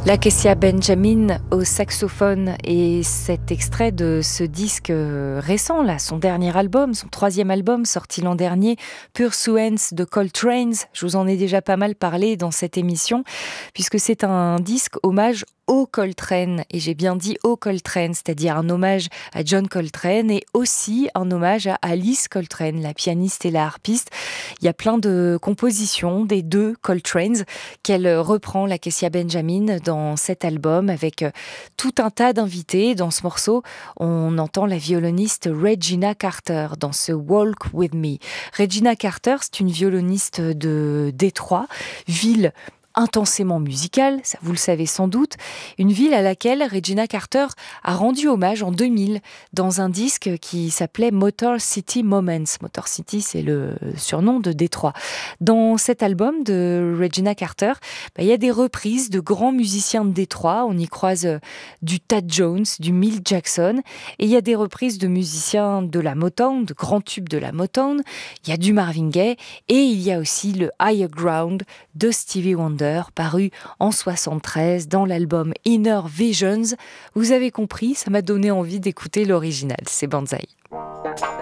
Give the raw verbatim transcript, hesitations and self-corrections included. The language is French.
La Kessia Benjamin au saxophone et cet extrait de ce disque récent, là, son dernier album, son troisième album sorti l'an dernier, Pursuance de Coltrane. Je vous en ai déjà pas mal parlé dans cette émission puisque c'est un disque hommage au Coltrane, et j'ai bien dit au Coltrane, c'est-à-dire un hommage à John Coltrane et aussi un hommage à Alice Coltrane, la pianiste et la harpiste. Il y a plein de compositions des deux Coltranes qu'elle reprend, la Kessia Benjamin, dans cet album avec tout un tas d'invités. Dans ce morceau, on entend la violoniste Regina Carter dans ce Walk With Me. Regina Carter, c'est une violoniste de Détroit, ville intensément musicale, ça vous le savez sans doute, une ville à laquelle Regina Carter a rendu hommage en deux mille dans un disque qui s'appelait Motor City Moments. Motor City, c'est le surnom de Détroit. Dans cet album de Regina Carter, bah, il y a des reprises de grands musiciens de Détroit. On y croise du Thad Jones, du Milt Jackson, et il y a des reprises de musiciens de la Motown, de grands tubes de la Motown. Il y a du Marvin Gaye et il y a aussi le Higher Ground de Stevie Wonder, paru en soixante-treize dans l'album Inner Visions. Vous avez compris, ça m'a donné envie d'écouter l'original, c'est Banzai.